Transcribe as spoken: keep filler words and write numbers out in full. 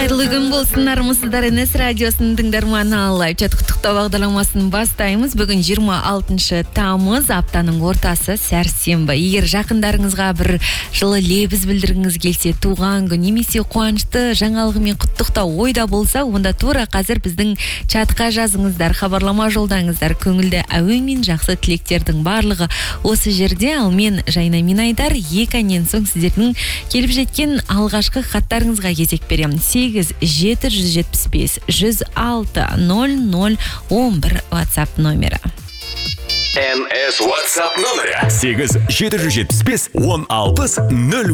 Қайырлы күн болсын, армысыздар. Н С радиосының тыңдарманы алып чат құттықтау бағдарламасын бастаймыз. Бүгін жиырма алтыншы тамыз, аптаның ортасы, сәрсенбі. Егер жақындарыңызға бір жылы лебіз білдіргіңіз келсе, туған күн немесе қуанышты жаңалығымен құттықтау ойда болса, онда тура қазір біздің чатқа жазыңыздар, хабарлама жолдаңыздар. Көңілді әуен мен жақсы тілектердің барлығы осы жерде. Ал мен Жайна Минайдар, екі әннен соң сіздердің келіп жеткен алғашқы хаттарыңызға кезек беремін. сегіз жеті жүз жетпіс бес жүз алты нөл нөл он бір WhatsApp номері. Н С WhatsApp номері сегіз жеті жүз жетпіс бес он алты нөл